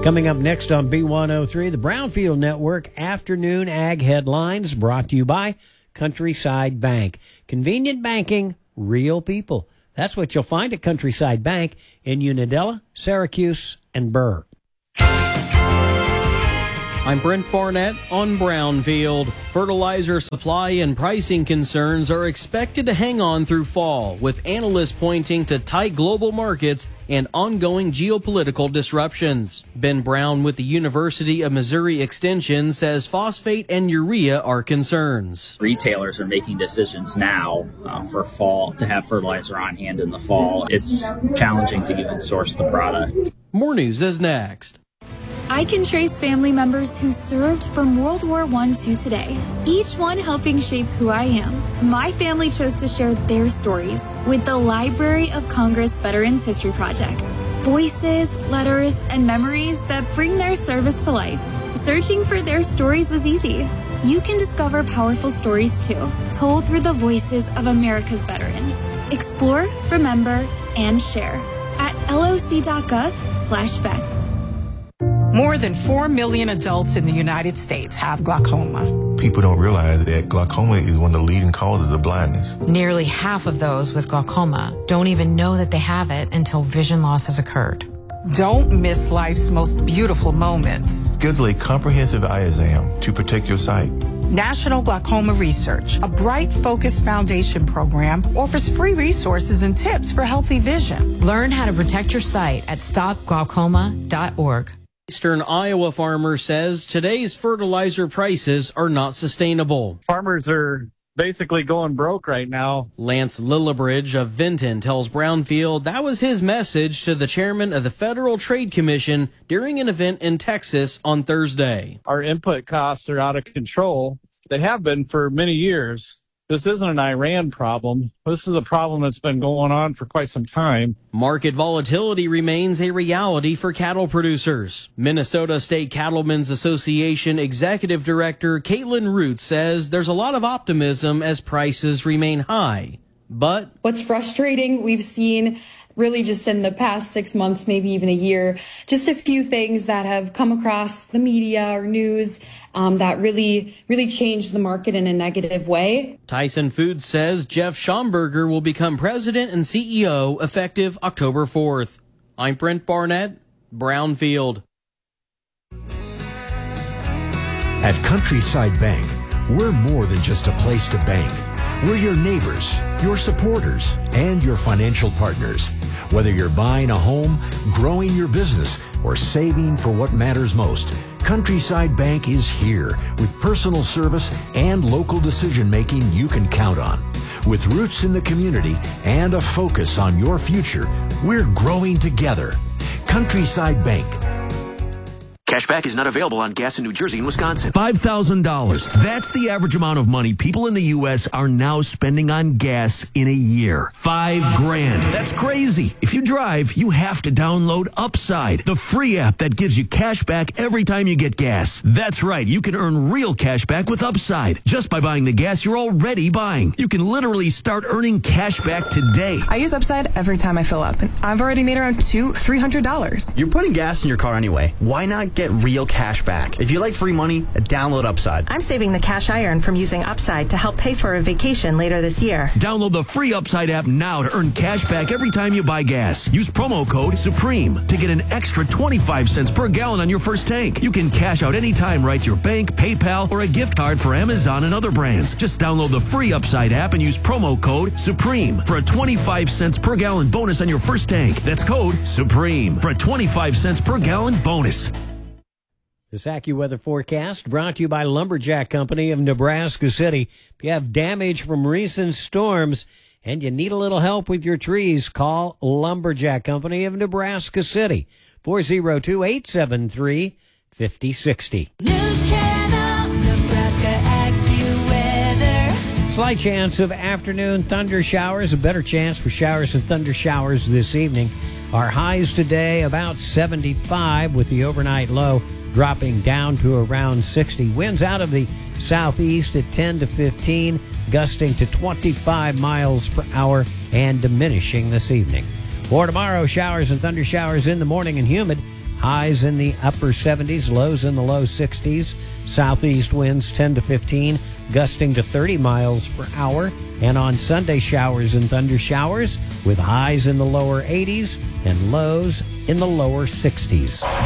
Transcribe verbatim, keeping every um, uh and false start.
Coming up next on B one oh three, the Brownfield Network Afternoon Ag Headlines, brought to you by Countryside Bank. Convenient banking, real people. That's what you'll find at Countryside Bank in Unadilla, Syracuse, and Burr. I'm Brent Barnett on Brownfield. Fertilizer supply and pricing concerns are expected to hang on through fall, with analysts pointing to tight global markets and ongoing geopolitical disruptions. Ben Brown with the University of Missouri Extension says phosphate and urea are concerns. Retailers are making decisions now uh, for fall to have fertilizer on hand in the fall. It's challenging to even source the product. More news is next. I can trace family members who served from World War One to today, each one helping shape who I am. My family chose to share their stories with the Library of Congress Veterans History Project. Voices, letters, and memories that bring their service to life. Searching for their stories was easy. You can discover powerful stories too, told through the voices of America's veterans. Explore, remember, and share at loc.gov slash vets. More than four million adults in the United States have glaucoma. People don't realize that glaucoma is one of the leading causes of blindness. Nearly half of those with glaucoma don't even know that they have it until vision loss has occurred. Don't miss life's most beautiful moments. Schedule a comprehensive eye exam to protect your sight. National Glaucoma Research, a Bright Focus Foundation program, offers free resources and tips for healthy vision. Learn how to protect your sight at stop glaucoma dot org. Eastern Iowa farmer says today's fertilizer prices are not sustainable. Farmers are basically going broke right now. Lance Lillibridge of Vinton tells Brownfield that was his message to the chairman of the Federal Trade Commission during an event in Texas on Thursday. Our input costs are out of control. They have been for many years. This isn't an Iran problem. This is a problem that's been going on for quite some time. Market volatility remains a reality for cattle producers. Minnesota State Cattlemen's Association Executive Director Caitlin Root says there's a lot of optimism as prices remain high. But what's frustrating, we've seen really just in the past six months, maybe even a year, just a few things that have come across the media or news um, that really, really changed the market in a negative way. Tyson Foods says Jeff Schomburger will become president and C E O effective October fourth. I'm Brent Barnett, Brownfield. At Countryside Bank, we're more than just a place to bank. We're your neighbors, your supporters, and your financial partners. Whether you're buying a home, growing your business, or saving for what matters most, Countryside Bank is here with personal service and local decision-making you can count on. With roots in the community and a focus on your future, we're growing together. Countryside Bank. Cashback is not available on gas in New Jersey and Wisconsin. five thousand dollars. That's the average amount of money people in the U S are now spending on gas in a year. Five grand. That's crazy. If you drive, you have to download Upside, the free app that gives you cash back every time you get gas. That's right. You can earn real cash back with Upside just by buying the gas you're already buying. You can literally start earning cash back today. I use Upside every time I fill up, and I've already made around two, three hundred dollars. You're putting gas in your car anyway. Why not get real cash back? If you like free money, download Upside. I'm saving the cash I earn from using Upside to help pay for a vacation later this year. Download the free Upside app now to earn cash back every time you buy gas. Use promo code SUPREME to get an extra twenty-five cents per gallon on your first tank. You can cash out anytime right to your bank, PayPal, or a gift card for Amazon and other brands. Just download the free Upside app and use promo code SUPREME for a twenty-five cents per gallon bonus on your first tank. That's code SUPREME for a twenty-five cents per gallon bonus. This AccuWeather forecast brought to you by Lumberjack Company of Nebraska City. If you have damage from recent storms and you need a little help with your trees, call Lumberjack Company of Nebraska City, four oh two, eight seven three, five oh six oh. News Channel, Nebraska AccuWeather. Slight chance of afternoon thunder showers, a better chance for showers and thunder showers this evening. Our highs today about seventy-five with the overnight low dropping down to around sixty. Winds out of the southeast at ten to fifteen, gusting to twenty-five miles per hour and diminishing this evening. For tomorrow, showers and thunder showers in the morning and humid. Highs in the upper seventies, lows in the low sixties. Southeast winds ten to fifteen, gusting to thirty miles per hour. And on Sunday, showers and thunder showers with highs in the lower eighties and lows in the lower sixties.